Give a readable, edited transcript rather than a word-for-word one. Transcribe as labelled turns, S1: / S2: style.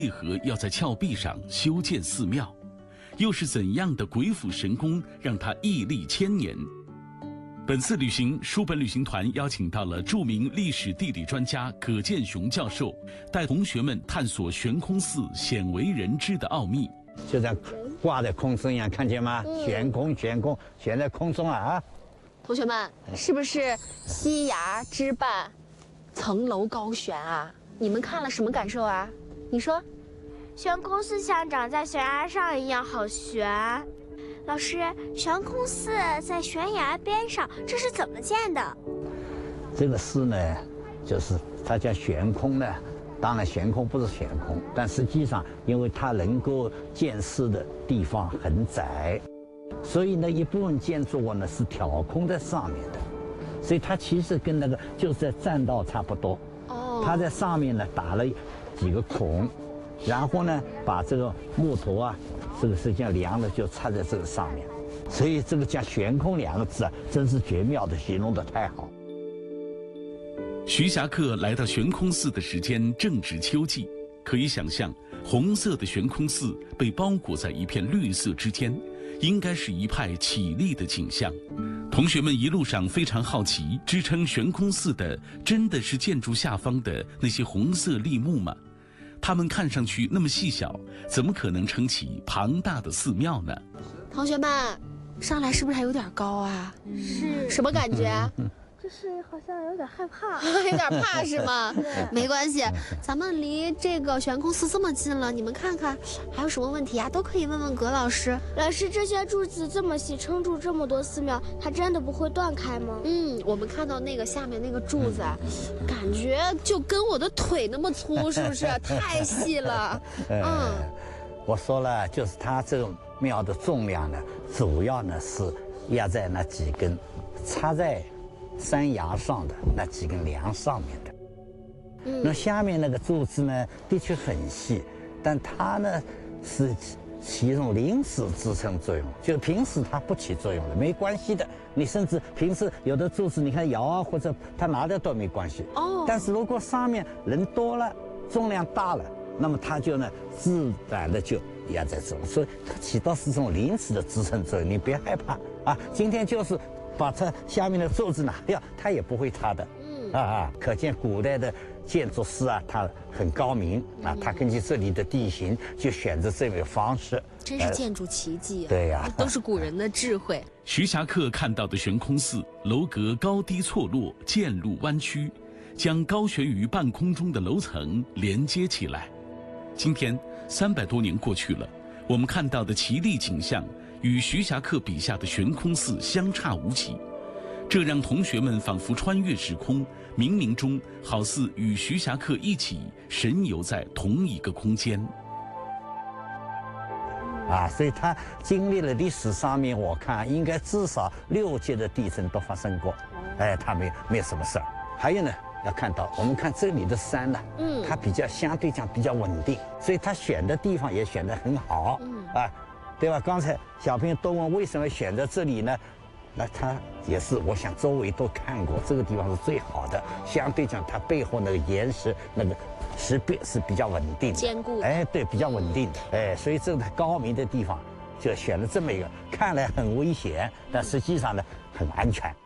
S1: 为何要在峭壁上修建寺庙？又是怎样的鬼斧神工让它屹立千年？本次旅行，书本旅行团邀请到了著名历史地理专家葛剑雄教授，带同学们探索悬空寺鲜为人知的奥秘。
S2: 就在挂在空中一样，看见吗？悬空，悬在空中啊！
S3: 同学们，是不是溪崖之畔，层楼高悬啊？你们看了什么感受啊？你说，
S4: 悬空寺像长在悬崖上一样，好悬。老师，悬空寺在悬崖边上，这是怎么建的？
S2: 这个寺呢，就是它叫悬空呢。当然，悬空不是悬空，但实际上，因为它能够建寺的地方很窄，所以呢，一部分建筑物呢是挑空在上面的，所以它其实跟那个就是在栈道差不多。哦。它在上面呢打了几个孔，然后呢把这个木头啊，这个实际上梁呢就插在这个上面，所以这个叫悬空两个字啊，真是绝妙的，形容得太好。
S1: 徐霞客来到悬空寺的时间正值秋季，可以想象，红色的悬空寺被包裹在一片绿色之间，应该是一派绮丽的景象。同学们一路上非常好奇，支撑悬空寺的真的是建筑下方的那些红色立木吗？它们看上去那么细小，怎么可能撑起庞大的寺庙呢？
S3: 同学们，上来是不是还有点高啊？
S4: 是。
S3: 什么感觉？
S4: 就是好像有点害怕，
S3: 有点怕是吗？没关系，咱们离这个悬空寺这么近了，你们看看还有什么问题啊？都可以问问葛老师。
S4: 老师，这些柱子这么细，撑住这么多寺庙，它真的不会断开吗？
S3: 我们看到那个下面那个柱子啊，感觉就跟我的腿那么粗，是不是？太细了。
S2: 我说了，就是它这个庙的重量呢，主要呢是压在那几根插在山崖上的那几根梁上面的，那下面那个柱子呢，的确很细，但它呢是起一种临时支撑作用，就平时它不起作用的，没关系的。你甚至平时有的柱子，你看摇啊，或者它拿掉都没关系。但是如果上面人多了，重量大了，那么它就呢自然的就压在这，所以它起到是这种临时的支撑作用，你别害怕啊。今天就是把它下面的柱子拿掉，它也不会塌的。可见古代的建筑师啊，他很高明啊，他根据这里的地形就选择这个方式。
S3: 真是建筑奇迹啊！
S2: 对呀，
S3: 都是古人的智慧。
S1: 徐霞客看到的悬空寺楼阁高低错落，渐入弯曲，将高悬于半空中的楼层连接起来。今天300多年过去了，我们看到的奇丽景象与徐霞客笔下的悬空寺相差无几，这让同学们仿佛穿越时空，冥冥中好似与徐霞客一起神游在同一个空间。
S2: 所以他经历了历史上面，我看应该至少6届的地震都发生过，他没有什么事儿。还有呢，要看到我们看这里的山呢，它相对讲比较稳定，所以他选的地方也选得很好，对吧？刚才小朋友都问为什么选择这里呢？那他也是，我想周围都看过，这个地方是最好的。相对讲，它背后那个岩石那个石壁是比较稳定的，
S3: 坚固的。
S2: 对，比较稳定的。所以这个高明的地方就选了这么一个，看来很危险，但实际上呢很安全。